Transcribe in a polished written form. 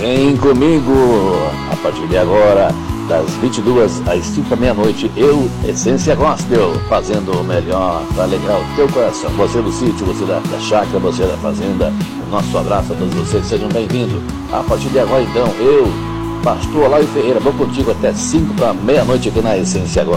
Vem comigo, a partir de agora, das 22 às 5 da meia-noite, eu, Essência Gospel, fazendo o melhor para alegrar o teu coração. Você do sítio, você da chácara, você da fazenda, o nosso abraço a todos vocês, sejam bem-vindos. A partir de agora, então, eu, Pastor Olávio Ferreira, vou contigo até 5 para meia-noite aqui na Essência Gospel.